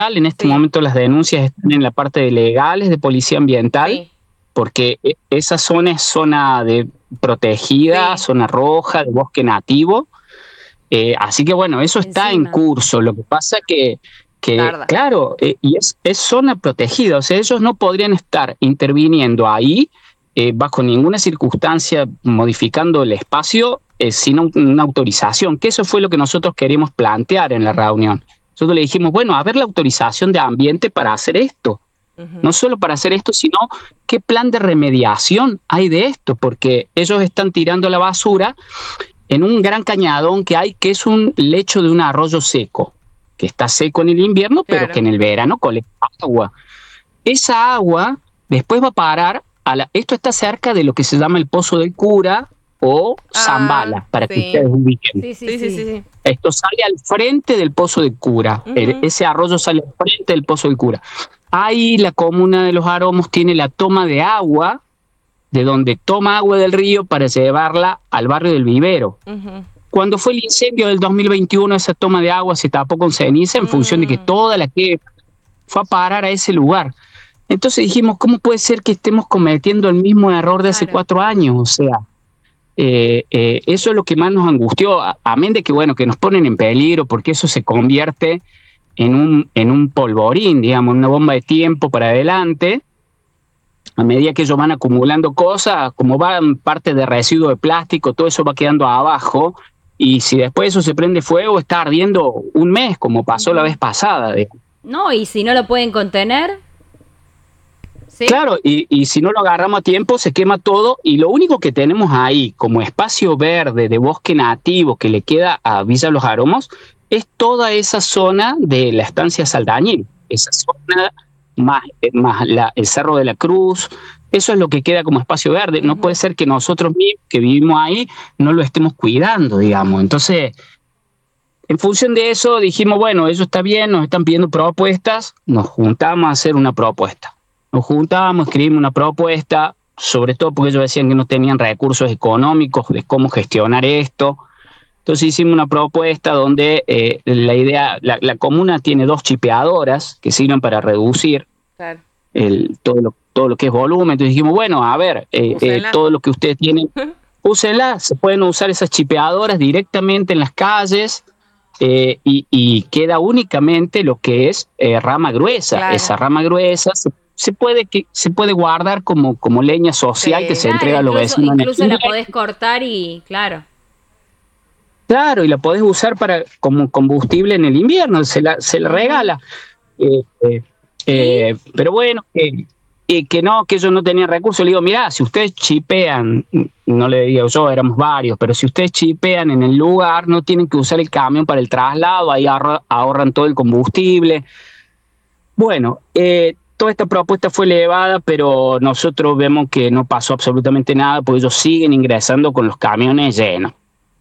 En este Sí, momento las denuncias están en la parte de legales de policía ambiental, sí, porque esa zona es zona de protegida, sí, zona roja, de bosque nativo. Así que bueno, eso está en encima, curso. Lo que pasa que tarda. claro, y es zona protegida, o sea, ellos no podrían estar interviniendo ahí bajo ninguna circunstancia modificando el espacio sin una autorización, que eso fue lo que nosotros queríamos plantear en la reunión. Nosotros le dijimos, bueno, a ver la autorización de ambiente para hacer esto. No Ujú. solo para hacer esto, sino qué plan de remediación hay de esto, porque ellos están tirando la basura en un gran cañadón que hay, que es un lecho de un arroyo seco, que está seco en el invierno, pero que Claro. en el verano colecta agua. Esa agua después va a parar esto está cerca de lo que se llama el Pozo del Cura o Ah, Zambala, para que ustedes sí. ubiquen. Sí, sí, Sí, sí, sí, sí. sí. Esto sale al frente del Pozo del Cura. Ujú. Ese arroyo sale al frente del Pozo del Cura. Ahí la comuna de Los Aromos tiene la toma de agua, de donde toma agua del río para llevarla al barrio del Vivero. Ujú. Cuando fue el incendio del 2021, esa toma de agua se tapó con ceniza en función de que Mm, toda la que fue a parar a ese lugar. Entonces dijimos, ¿cómo puede ser que estemos cometiendo el mismo error de hace claro. 4 años? O sea, eso es lo que más nos angustió, amén de que, bueno, que nos ponen en peligro, porque eso se convierte en un polvorín, digamos, una bomba de tiempo para adelante. A medida que ellos van acumulando cosas, como van parte de residuo de plástico, todo eso va quedando abajo. Y si después eso se prende fuego, está ardiendo un mes, como pasó la Ujú. vez pasada. No, y si no lo pueden contener, ¿sí? Claro, y si no lo agarramos a tiempo, se quema todo. Y lo único que tenemos ahí como espacio verde de bosque nativo que le queda a Villa Los Aromos es toda esa zona de la estancia Saldañil. Esa zona más el Cerro de la Cruz. Eso es lo que queda como espacio verde. No puede Ujú. ser que nosotros mismos que vivimos ahí no lo estemos cuidando, digamos. Entonces, en función de eso dijimos, bueno, eso está bien, nos están pidiendo propuestas, nos juntamos a hacer una propuesta. Nos juntamos, escribimos una propuesta, sobre todo porque ellos decían que no tenían recursos económicos de cómo gestionar esto. Entonces hicimos una propuesta donde la idea, la comuna tiene 2 chipeadoras que sirven para reducir Claro. todo lo que es volumen. Entonces dijimos, bueno, a ver, Úsenla. todo lo que ustedes tienen, úsenla, se pueden usar esas chipeadoras directamente en las calles y queda únicamente lo que es rama gruesa. Claro. Esa rama gruesa se puede guardar como leña social que Sí. se Claro, entrega a los vecinos en el incluso la invierno. podés cortar y, claro. Claro, y la podés usar como combustible en el invierno, se la Ujú. regala. Eh, eh, ¿Y? pero bueno, que no, que ellos no tenían recursos. Le digo, mirá, si ustedes chipean, no le digo yo, éramos varios, pero si ustedes chipean en el lugar, no tienen que usar el camión para el traslado, ahí ahorran todo el combustible. Bueno, toda esta propuesta fue elevada, pero nosotros vemos que no pasó absolutamente nada, porque ellos siguen ingresando con los camiones llenos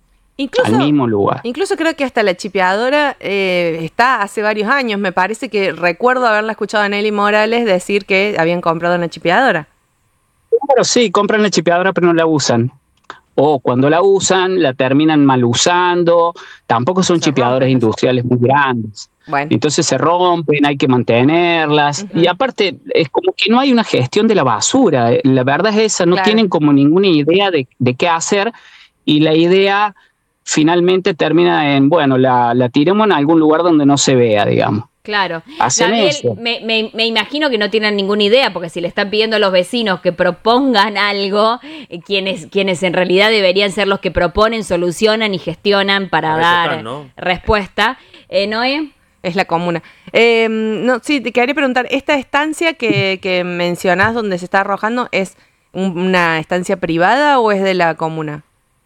al Incluso, mismo lugar. incluso creo que hasta la chipeadora está hace varios años. Me parece que recuerdo haberla escuchado a Nelly Morales decir que habían comprado una chipeadora. Pero sí, compran la chipeadora, pero no la usan. O cuando la usan, la terminan mal usando. Tampoco O son se chipeadoras rompen, no sé. industriales muy grandes. Bueno. Entonces se rompen, hay que mantenerlas. Y Ujú. aparte, es como que no hay una gestión de la basura. La verdad es esa, no Claro. tienen como ninguna idea de qué hacer. Y la idea finalmente termina en, bueno, la tiremos en algún lugar donde no se vea, digamos. Claro. Hacen Gabriel, eso. me imagino que no tienen ninguna idea, porque si le están pidiendo a los vecinos que propongan algo, quienes en realidad deberían ser los que proponen, solucionan y gestionan para Para eso dar están, ¿no? respuesta. Noé, Es la comuna. No, sí, te quería preguntar, ¿esta estancia que mencionás donde se está arrojando es una estancia privada o es de la comuna?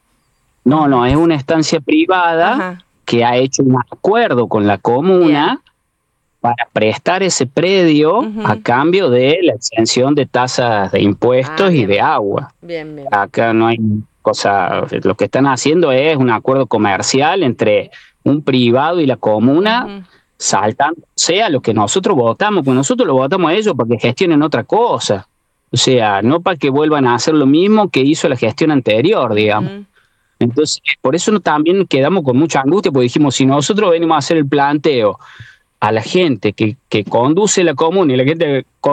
No, no, es una estancia privada Ajá, que ha hecho un acuerdo con la bien. comuna para prestar ese predio a Ujú. cambio de la exención de tasas de Ah, impuestos y de bien, agua. bien, bien. Acá no hay cosa, lo que están haciendo es un acuerdo comercial entre un privado y la comuna, Ujú. saltándose a lo que nosotros votamos, porque nosotros lo votamos a ellos para que gestionen otra cosa. O sea, no para que vuelvan a hacer lo mismo que hizo la gestión anterior, digamos. Ujú. Entonces, por eso también quedamos con mucha angustia, porque dijimos, si nosotros venimos a hacer el planteo a la gente que conduce la comuna y la gente